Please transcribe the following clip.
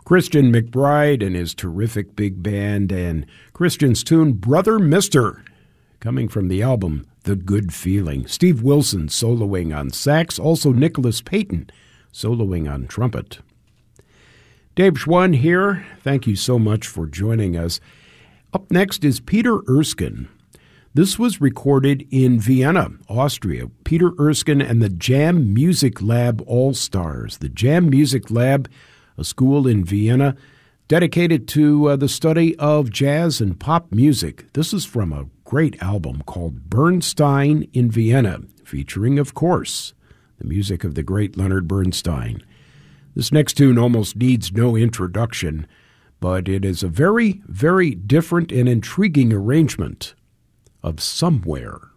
Christian McBride and his terrific big band, and Christian's tune, Brother Mister, coming from the album The Good Feeling. Steve Wilson soloing on sax, also Nicholas Payton soloing on trumpet. Dave Schwann here. Thank you so much for joining us. Up next is Peter Erskine. This was recorded in Vienna, Austria. Peter Erskine and the Jam Music Lab All-Stars. The Jam Music Lab, a school in Vienna dedicated to the study of jazz and pop music. This is from a great album called Bernstein in Vienna, featuring, of course, the music of the great Leonard Bernstein. This next tune almost needs no introduction, but it is a very, very different and intriguing arrangement of Somewhere.